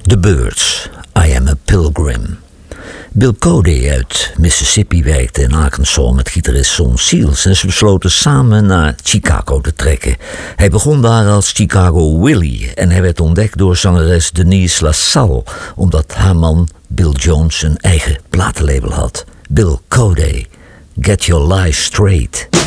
The Byrds, I Am a Pilgrim. Bill Cody uit Mississippi werkte in Arkansas met gitarist Son Seals en ze besloten samen naar Chicago te trekken. Hij begon daar als Chicago Willie en hij werd ontdekt door zangeres Denise LaSalle, omdat haar man Bill Jones een eigen platenlabel had. Bill Cody, Get Your Life Straight.